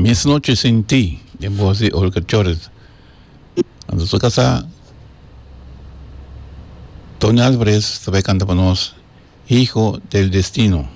Mis noches sin ti, de voz de Olga Chores. Cuando su casa, Tony Álvarez, estaba cantando para nos, Hijo del Destino.